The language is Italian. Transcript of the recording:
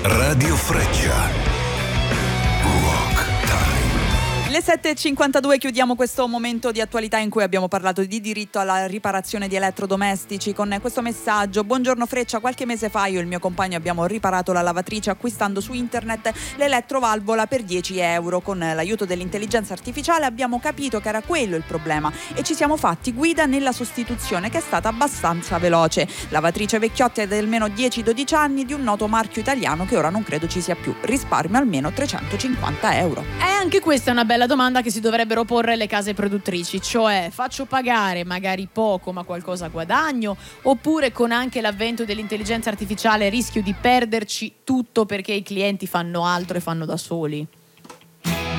Radio Freccia. Le 7.52 chiudiamo questo momento di attualità in cui abbiamo parlato di diritto alla riparazione di elettrodomestici con questo messaggio: buongiorno Freccia, qualche mese fa io e il mio compagno abbiamo riparato la lavatrice acquistando su internet l'elettrovalvola per 10 euro. Con l'aiuto dell'intelligenza artificiale abbiamo capito che era quello il problema e ci siamo fatti guida nella sostituzione, che è stata abbastanza veloce. Lavatrice vecchiotta di almeno 10-12 anni di un noto marchio italiano che ora non credo ci sia più. Risparmio almeno 350 euro. Anche questa è una bella domanda che si dovrebbero porre le case produttrici, cioè: faccio pagare magari poco ma qualcosa guadagno, oppure con anche l'avvento dell'intelligenza artificiale rischio di perderci tutto perché i clienti fanno altro e fanno da soli?